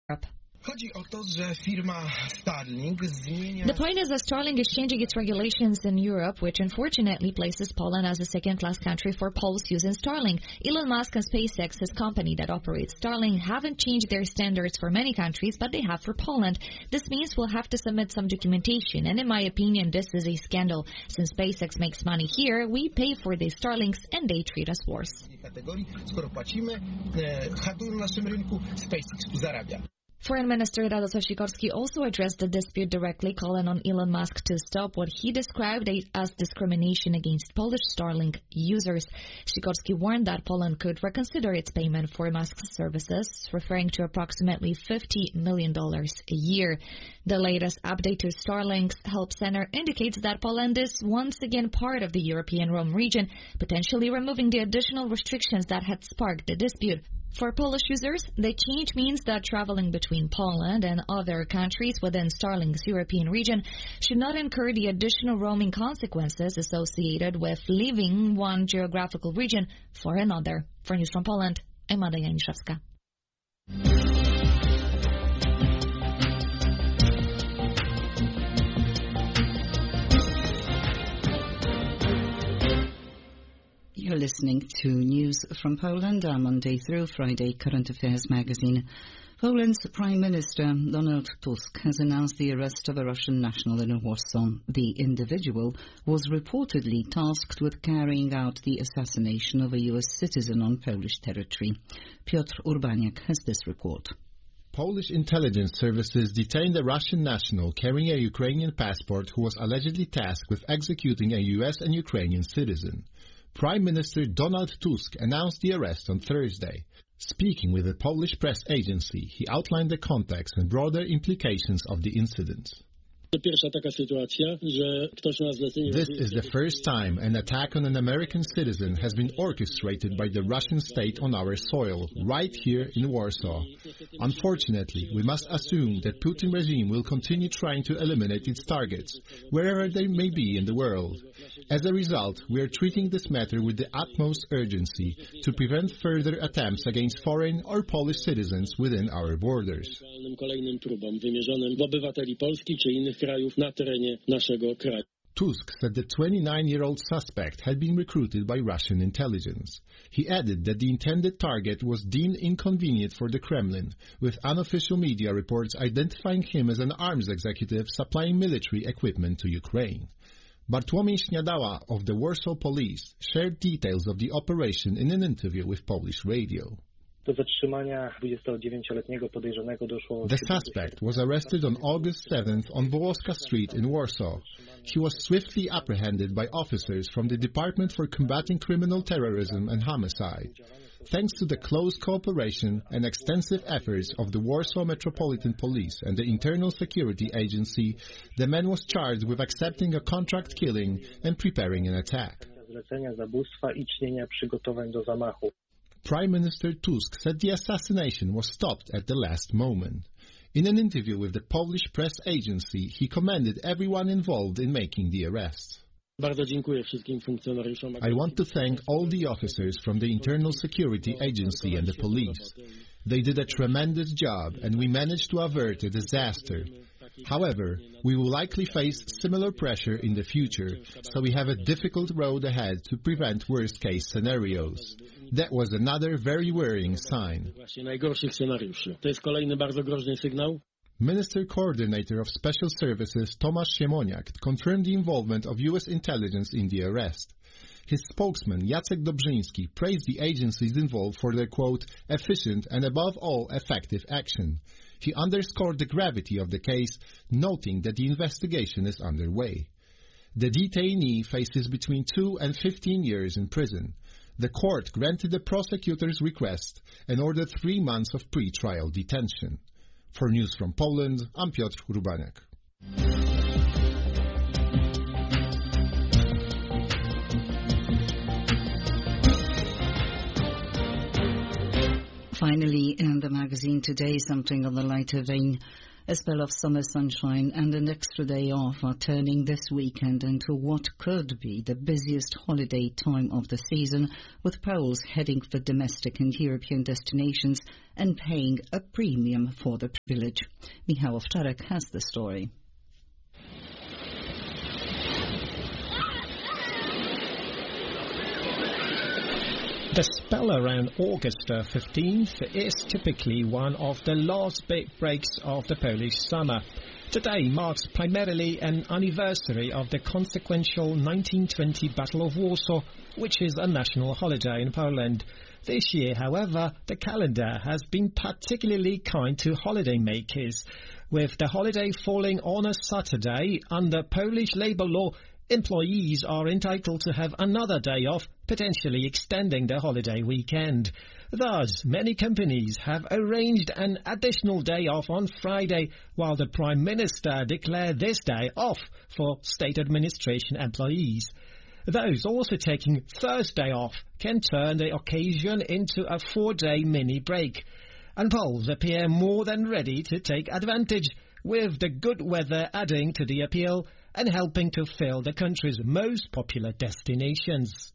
The point is that Starlink is changing its regulations in Europe, which unfortunately places Poland as a second-class country for Poles using Starlink. Elon Musk and SpaceX, his company that operates Starlink, haven't changed their standards for many countries, but they have for Poland. This means we'll have to submit some documentation, and in my opinion, this is a scandal. Since SpaceX makes money here, we pay for these Starlinks, and they treat us worse. Foreign Minister Radosław Sikorski also addressed the dispute directly, calling on Elon Musk to stop what he described as discrimination against Polish Starlink users. Sikorski warned that Poland could reconsider its payment for Musk's services, referring to approximately $50 million a year. The latest update to Starlink's Help Center indicates that Poland is once again part of the European Rome region, potentially removing the additional restrictions that had sparked the dispute. For Polish users, the change means that traveling between Poland and other countries within Starlink's European region should not incur the additional roaming consequences associated with leaving one geographical region for another. For News from Poland, I'm Ada Janiszewska. You're listening to News from Poland, our Monday through Friday current affairs magazine. Poland's Prime Minister Donald Tusk has announced the arrest of a Russian national in Warsaw. The individual was reportedly tasked with carrying out the assassination of a U.S. citizen on Polish territory. Piotr Urbaniak has this report. Polish intelligence services detained a Russian national carrying a Ukrainian passport who was allegedly tasked with executing a U.S. and Ukrainian citizen. Prime Minister Donald Tusk announced the arrest on Thursday. Speaking with a Polish press agency, he outlined the context and broader implications of the incident. This is the first time an attack on an American citizen has been orchestrated by the Russian state on our soil, right here in Warsaw. Unfortunately, we must assume that Putin regime will continue trying to eliminate its targets, wherever they may be in the world. As a result, we are treating this matter with the utmost urgency to prevent further attempts against foreign or Polish citizens within our borders. Tusk said the 29-year-old suspect had been recruited by Russian intelligence. He added that the intended target was deemed inconvenient for the Kremlin, with unofficial media reports identifying him as an arms executive supplying military equipment to Ukraine. Bartłomiej Śniadała of the Warsaw Police shared details of the operation in an interview with Polish radio. The suspect was arrested on August 7th on Wołoska Street in Warsaw. He was swiftly apprehended by officers from the Department for Combating Criminal Terrorism and Homicide. Thanks to the close cooperation and extensive efforts of the Warsaw Metropolitan Police and the Internal Security Agency, the man was charged with accepting a contract killing and preparing an attack. Prime Minister Tusk said the assassination was stopped at the last moment. In an interview with the Polish press agency, he commended everyone involved in making the arrest. I want to thank all the officers from the Internal Security Agency and the police. They did a tremendous job and we managed to avert a disaster. However, we will likely face similar pressure in the future, so we have a difficult road ahead to prevent worst-case scenarios. That was another very worrying sign. Minister Coordinator of Special Services Tomasz Siemoniak confirmed the involvement of U.S. intelligence in the arrest. His spokesman, Jacek Dobrzyński, praised the agencies involved for their, quote, efficient and above all effective action. He underscored the gravity of the case, noting that the investigation is underway. The detainee faces between 2 and 15 years in prison. The court granted the prosecutor's request and ordered 3 months of pre-trial detention. For News from Poland, I'm Piotr Urbaniak. Finally, in the magazine today, something on the lighter vein. A spell of summer sunshine and an extra day off are turning this weekend into what could be the busiest holiday time of the season, with Poles heading for domestic and European destinations and paying a premium for the privilege. Michał Owczarek has the story. The spell around August 15th is typically one of the last big breaks of the Polish summer. Today marks primarily an anniversary of the consequential 1920 Battle of Warsaw, which is a national holiday in Poland. This year, however, the calendar has been particularly kind to holidaymakers. With the holiday falling on a Saturday, under Polish labour law, employees are entitled to have another day off, potentially extending the holiday weekend. Thus, many companies have arranged an additional day off on Friday, while the Prime Minister declared this day off for state administration employees. Those also taking Thursday off can turn the occasion into a 4-day mini break. And Poles appear more than ready to take advantage, with the good weather adding to the appeal and helping to fill the country's most popular destinations.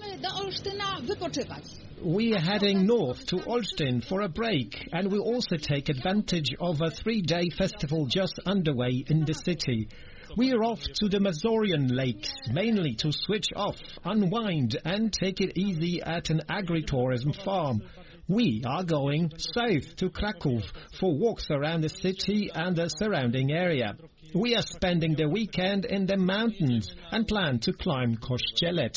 We are heading north to Olsztyn for a break, and we'll also take advantage of a 3-day festival just underway in the city. We are off to the Mazurian Lakes, mainly to switch off, unwind and take it easy at an agritourism farm. We are going south to Kraków for walks around the city and the surrounding area. We are spending the weekend in the mountains and plan to climb Kościelec.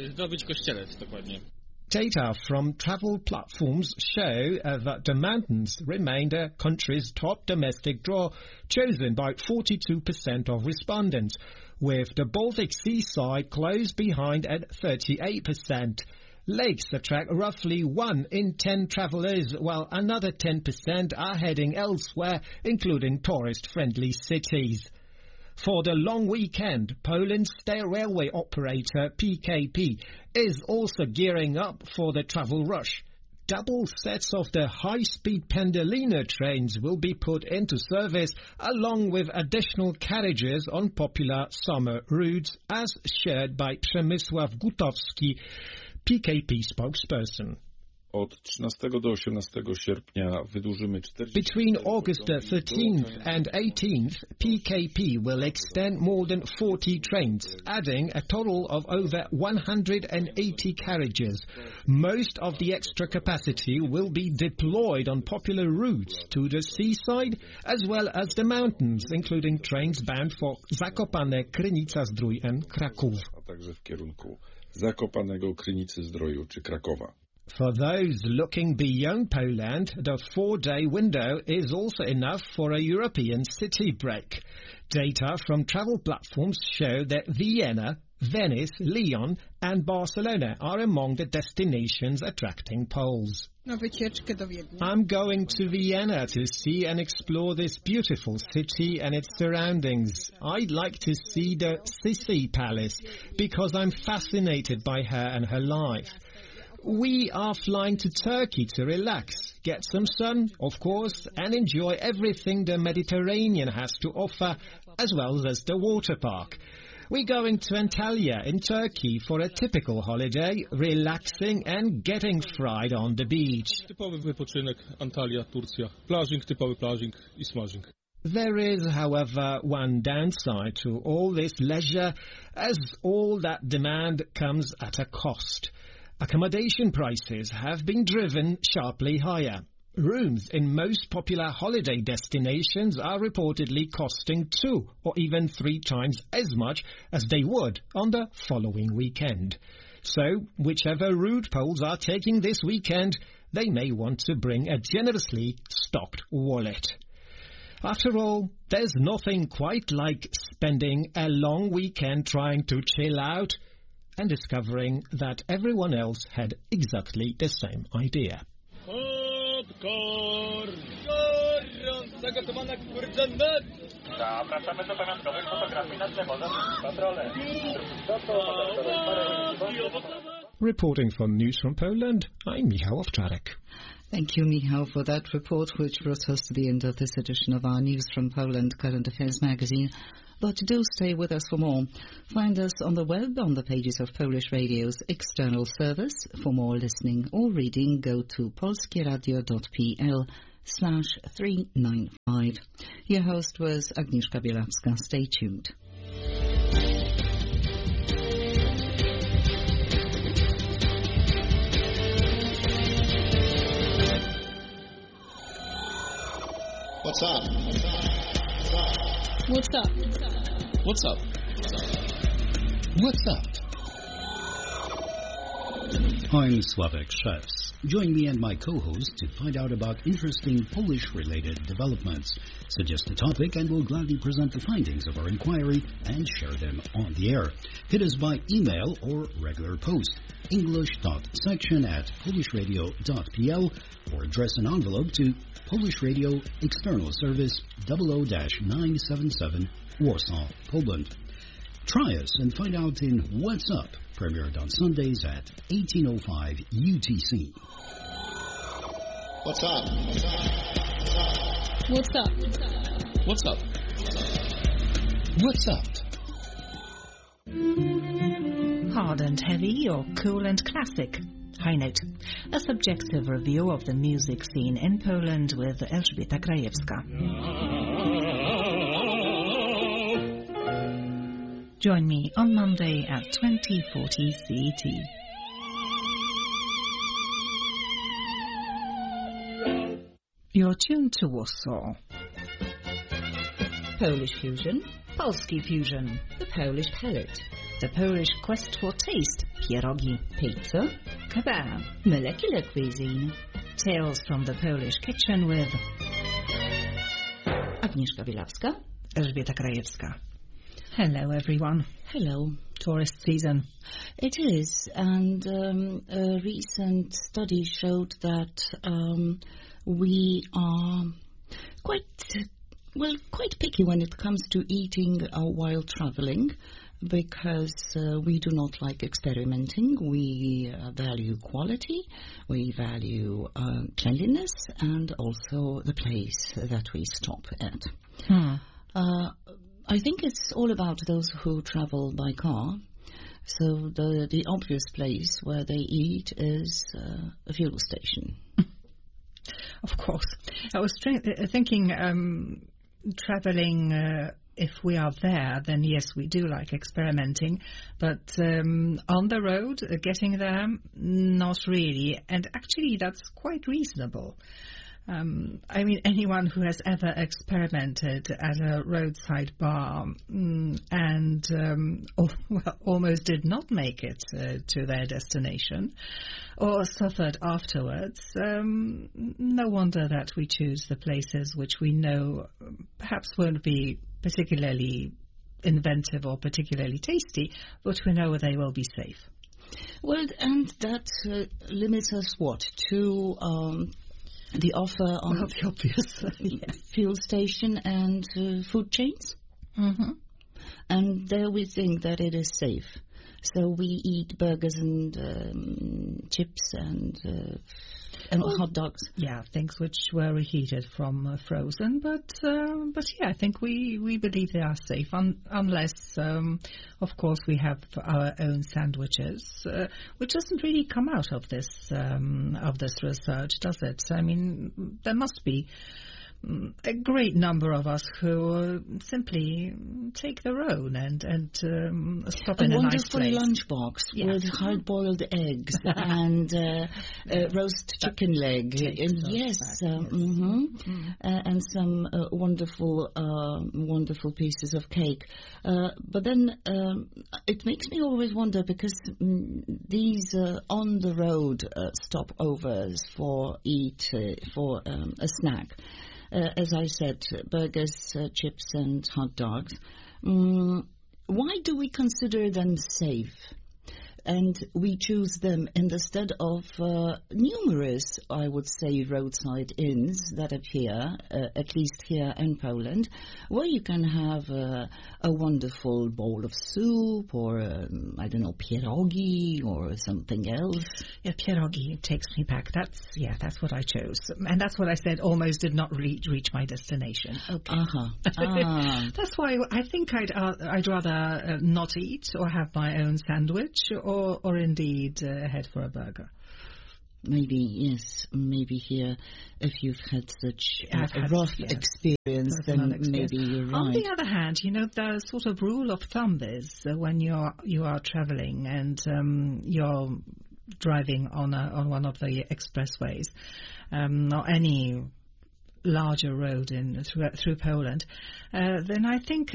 Data from travel platforms show that the mountains remain the country's top domestic draw, chosen by 42% of respondents, with the Baltic seaside close behind at 38%. Lakes attract roughly 1 in 10 travellers, while another 10% are heading elsewhere, including tourist-friendly cities. For the long weekend, Poland's state railway operator PKP is also gearing up for the travel rush. Double sets of the high-speed Pendolino trains will be put into service, along with additional carriages on popular summer routes, as shared by Przemysław Gutowski, PKP spokesperson. Od 13 do 18 sierpnia wydłużymy 40... Between August 13th and 18th, PKP will extend more than 40 trains, adding a total of over 180 carriages. Most of the extra capacity will be deployed on popular routes to the seaside as well as the mountains, including trains bound for Zakopane, Krynica-Zdrój and Kraków. A także w kierunku Zakopanego, Krynicy-Zdroju czy Krakowa. For those looking beyond Poland, the 4-day window is also enough for a European city break. Data from travel platforms show that Vienna, Venice, Lyon and Barcelona are among the destinations attracting Poles. I'm going to Vienna to see and explore this beautiful city and its surroundings. I'd like to see the Sisi Palace because I'm fascinated by her and her life. We are flying to Turkey to relax, get some sun, of course, and enjoy everything the Mediterranean has to offer, as well as the water park. We're going to Antalya in Turkey for a typical holiday, relaxing and getting fried on the beach. Typowy wypoczynek, Antalya, Turcja. Plażing, typowy plażing I smażing. There is, however, one downside to all this leisure, as all that demand comes at a cost. Accommodation prices have been driven sharply higher. Rooms in most popular holiday destinations are reportedly costing 2 or even 3 times as much as they would on the following weekend. So, whichever route Poles are taking this weekend, they may want to bring a generously stocked wallet. After all, there's nothing quite like spending a long weekend trying to chill out and discovering that everyone else had exactly the same idea. Zapraszamy do pamiątkowych fotografii nad Morzem. Patrole. Reporting for News from Poland, I'm Michał Owczarek. Thank you, Michał, for that report, which brought us to the end of this edition of our News from Poland Current Affairs magazine. But do stay with us for more. Find us on the web on the pages of Polish Radio's external service. For more listening or reading, go to polskieradio.pl/395. Your host was Agnieszka Bielawska. Stay tuned. What's up? What's up? What's up? What's up? I'm Sławek Szewc. Join me and my co-host to find out about interesting Polish-related developments. Suggest a topic and we'll gladly present the findings of our inquiry and share them on the air. Hit us by email or regular post, english.section@polishradio.pl, or address an envelope to Polish Radio External Service 00-977 Warsaw, Poland. Try us and find out in What's Up, premiered on Sundays at 18:05 UTC. What's up? What's up? What's up? What's up? Hard and heavy or cool and classic? High Note, a subjective review of the music scene in Poland with Elżbieta Krajewska. Join me on Monday at 20:40 CET. You're tuned to Warsaw. Polish Fusion, Polski Fusion, the Polish Palette, the Polish quest for taste, pierogi, pizza, kebab, molecular cuisine, tales from the Polish kitchen with Agnieszka Bielawska, Elżbieta Krajewska. Hello, everyone. Hello. Tourist season. It is, and a recent study showed that we are quite picky when it comes to eating while traveling, because we do not like experimenting. We value quality, we value cleanliness, and also the place that we stop at. I think it's all about those who travel by car. So the obvious place where they eat is a fuel station. Of course. I was thinking traveling, if we are there, then yes, we do like experimenting. But on the road, getting there, not really. And actually, that's quite reasonable. I mean, anyone who has ever experimented at a roadside bar and almost did not make it to their destination or suffered afterwards, no wonder that we choose the places which we know perhaps won't be particularly inventive or particularly tasty, but we know they will be safe. Well, and that limits us to the offer on the obvious fuel station and food chains. Mm-hmm. And there we think that it is safe. So we eat burgers and chips and hot dogs. Yeah, things which were reheated from frozen. But yeah, I think we believe they are safe unless, of course, we have our own sandwiches, which doesn't really come out of this research, does it? I mean, there must be a great number of us who simply take their own and stop in a nice place. A wonderful lunchbox with hard-boiled eggs and roast chicken leg. And some wonderful pieces of cake. But then it makes me always wonder, because these on-the-road stopovers for a snack, as I said, burgers, chips and hot dogs. Why do we consider them safe? and we choose them instead of numerous, I would say, roadside inns that appear, at least here in Poland, where you can have a wonderful bowl of soup or, I don't know, pierogi or something else. Yeah, pierogi takes me back. That's what I chose. And that's what I said almost did not reach my destination. Okay. That's why I think I'd rather not eat or have my own sandwich or indeed head for a burger. Maybe, yes. Maybe here, if you've had such a rough experience, then maybe you're right. On the other hand, the sort of rule of thumb is when you are traveling and you're driving on one of the expressways or any larger road through Poland, then I think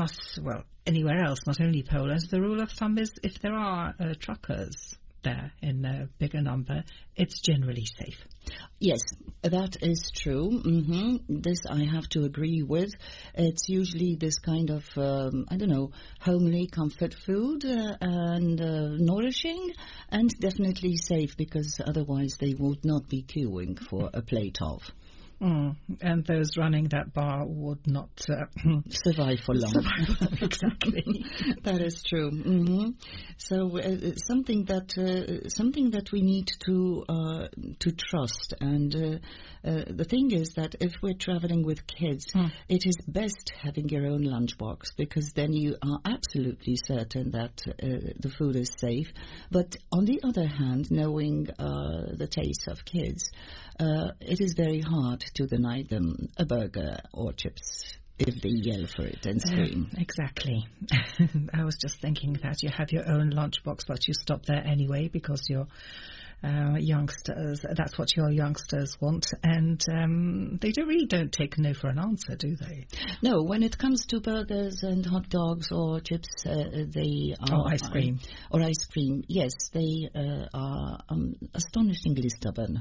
anywhere else, not only Poland, the rule of thumb is if there are truckers there in a bigger number, it's generally safe. Yes, that is true. This I have to agree with. It's usually this kind of, homely comfort food and nourishing and definitely safe, because otherwise they would not be queuing for a plate of. And those running that bar would not survive for long. Exactly. That is true. So something that we need to trust. And the thing is that if we're traveling with kids, it is best having your own lunchbox, because then you are absolutely certain that the food is safe. But on the other hand, knowing the tastes of kids, it is very hard to deny them a burger or chips if they yell for it and scream. Exactly. I was just thinking that you have your own lunchbox, but you stop there anyway because your youngsters, that's what your youngsters want, and they really don't take no for an answer, do they? No, when it comes to burgers and hot dogs or chips, they are... Or ice cream. Or ice cream, yes, they are astonishingly stubborn.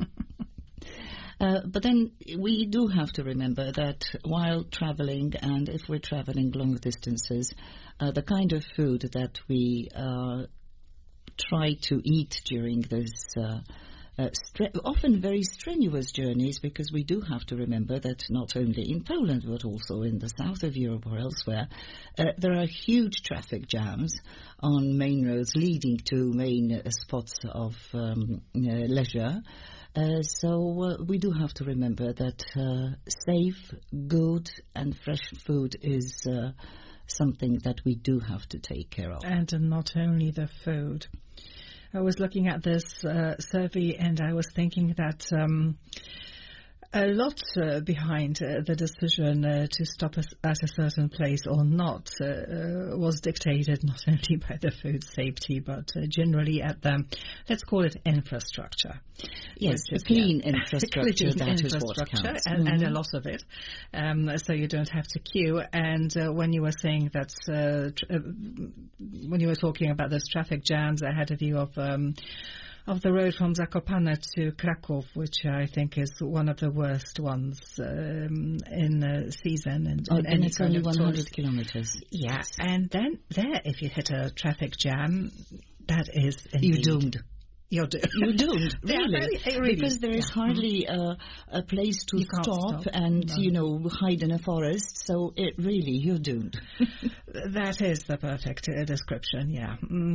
But then we do have to remember that while traveling, and if we're traveling long distances, the kind of food that we try to eat during this often very strenuous journeys, because we do have to remember that not only in Poland but also in the south of Europe or elsewhere, there are huge traffic jams on main roads leading to main spots of leisure. So we do have to remember that safe, good and fresh food is something that we do have to take care of. And not only the food. I was looking at this survey and I was thinking that a lot behind the decision to stop at a certain place or not was dictated not only by the food safety but generally at the, let's call it infrastructure. Yes, clean infrastructure, that is what counts. And a lot of it, so you don't have to queue. And when you were saying that, when you were talking about those traffic jams ahead of you of the road from Zakopane to Kraków, which I think is one of the worst ones in season. And it's only 100 kilometers. Yeah, yes. And then there, if you hit a traffic jam, that is indeed... You're doomed. You're doomed, really, really, because there is hardly a place to stop and, hide in a forest, so you're doomed. That is the perfect description, yeah.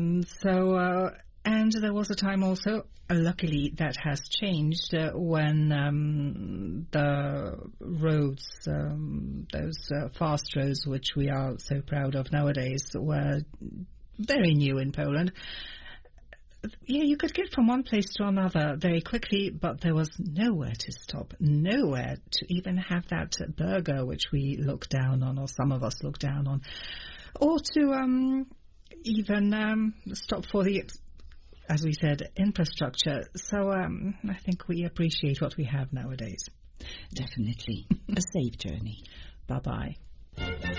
And there was a time also, luckily, that has changed when the roads, those fast roads, which we are so proud of nowadays, were very new in Poland. Yeah, you could get from one place to another very quickly, but there was nowhere to stop, nowhere to even have that burger which we look down on, or some of us look down on, or to even stop for the, as we said, infrastructure. So I think we appreciate what we have nowadays. Definitely. A safe journey. Bye-bye.